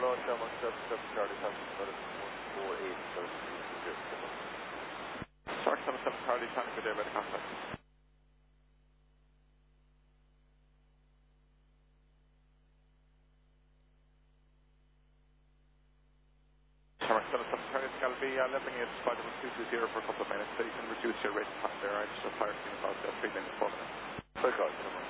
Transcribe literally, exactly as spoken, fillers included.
Shamrock seven seven Charlie, Tango one four eight seven zero. Shark seven seven Charlie, Tango there by the contact. Shark seven seven Charlie, Scalby, uh, leveling eight five two two zero for a couple of minutes, so you can reduce your rate of time there. I just fired in about uh, three minutes, four minutes. Very good.